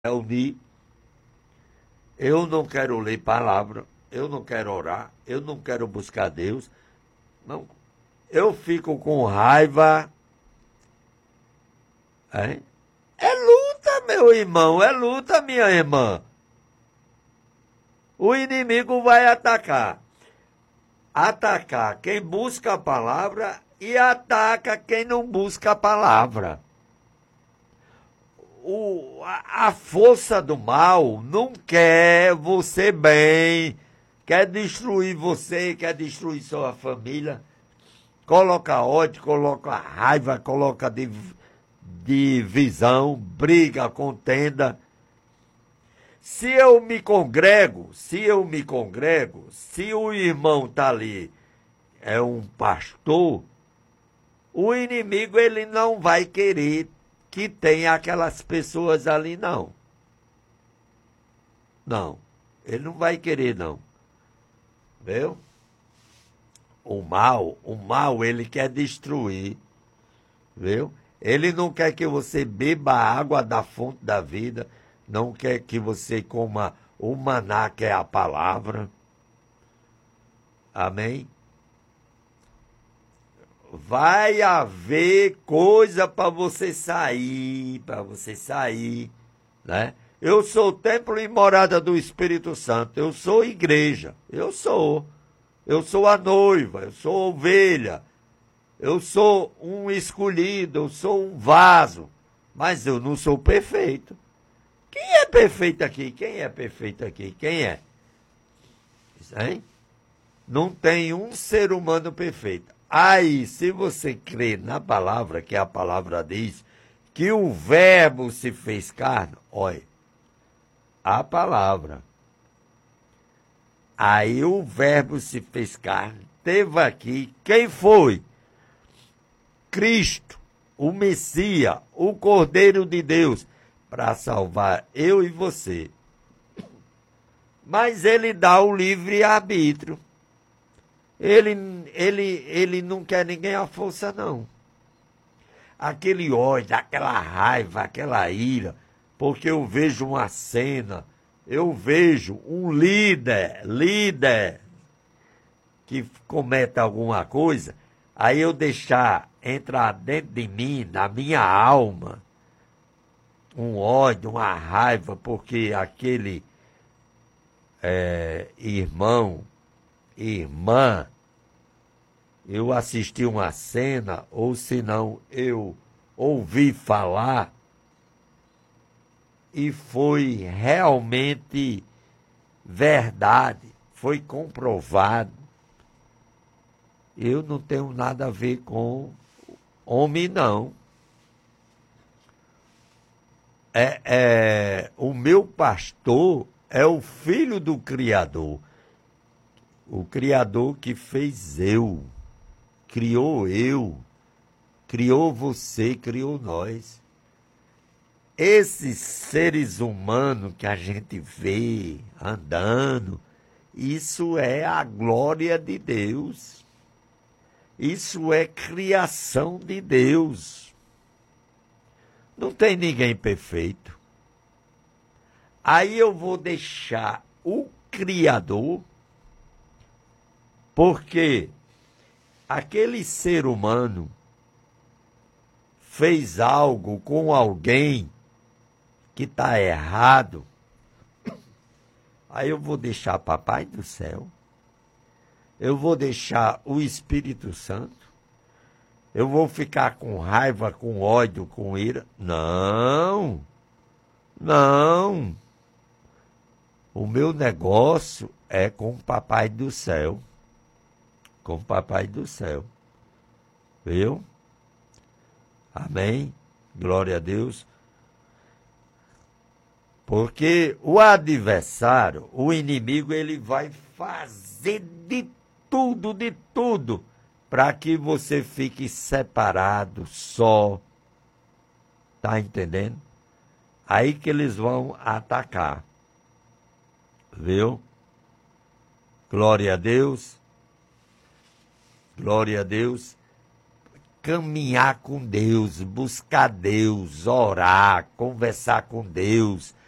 reunir, eu não quero ler palavra, eu não quero orar, eu não quero buscar Deus, não, eu fico com raiva. Hein? É luta, meu irmão, é luta, minha irmã. O inimigo vai atacar. Atacar quem busca a palavra e ataca quem não busca a palavra. A força do mal não quer você bem, quer destruir você, quer destruir sua família, coloca ódio, coloca raiva, coloca divisão, briga, contenda. Se eu me congrego, se o irmão está ali, é um pastor, o inimigo ele não vai querer que tenha aquelas pessoas ali, não. Não, ele não vai querer, não. Viu? O mal, ele quer destruir, viu? Ele não quer que você beba a água da fonte da vida, não quer que você coma o maná, que é a palavra. Amém? Vai haver coisa para você sair, né? Eu sou templo e morada do Espírito Santo, eu sou igreja, eu sou a noiva, eu sou ovelha, eu sou um escolhido, eu sou um vaso, mas eu não sou perfeito. Quem é perfeito aqui? Quem é perfeito aqui? Quem é? Hein? Não tem um ser humano perfeito. Aí, se você crê na palavra, que a palavra diz que o verbo se fez carne, olha, a palavra. Aí o verbo se fez carne, teve aqui, quem foi? Cristo, o Messias, o Cordeiro de Deus, para salvar eu e você. Mas ele dá o livre-arbítrio. Ele não quer ninguém à força, não. Aquele ódio, aquela raiva, aquela ira, porque eu vejo uma cena, eu vejo um líder que comete alguma coisa, aí eu deixar entrar dentro de mim, na minha alma, um ódio, uma raiva, porque aquele irmão, irmã, eu assisti uma cena, ou se não, eu ouvi falar, e foi realmente verdade, foi comprovado. Eu não tenho nada a ver com homem, não. O meu pastor é o filho do Criador. O Criador que fez eu, criou você, criou nós. Esses seres humanos que a gente vê andando, isso é a glória de Deus. Isso é criação de Deus. Não tem ninguém perfeito. Aí eu vou deixar o Criador, porque aquele ser humano fez algo com alguém que está errado. Aí eu vou deixar Papai do Céu, eu vou deixar o Espírito Santo, eu vou ficar com raiva, com ódio, com ira? Não, não. O meu negócio é com o Papai do Céu. Com o Papai do Céu. Viu? Amém? Glória a Deus. Porque o adversário, o inimigo, ele vai fazer de tudo, para que você fique separado, só. Tá entendendo? Aí que eles vão atacar. Viu? Glória a Deus. Glória a Deus. Caminhar com Deus, buscar Deus, orar, conversar com Deus,